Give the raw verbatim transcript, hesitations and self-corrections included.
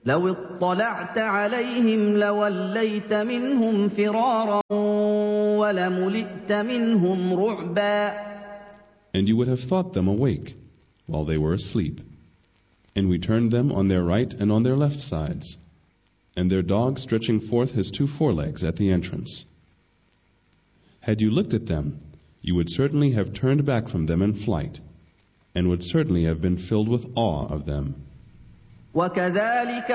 لو اطلعت عليهم لوليت منهم فرارا ولملئت منهم رعبا. And you would have thought them awake while they were asleep. And we turned them on their right and on their left sides, and their dog stretching forth his two forelegs at the entrance. Had you looked at them, you would certainly have turned back from them in flight, and would certainly have been filled with awe of them. وكذلك